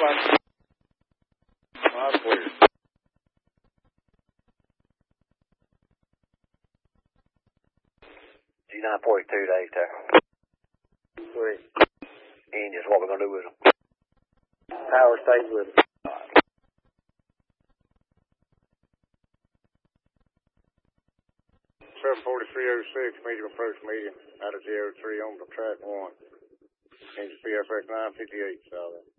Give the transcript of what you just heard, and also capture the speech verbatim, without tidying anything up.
line. I'm clear. G nine forty-two days there. Three. Engines, what we're going to do with them? Power stays with them. seven forty-three oh six, medium approach medium, out of zero three on the track one. Engine P F X nine fifty-eight, solid.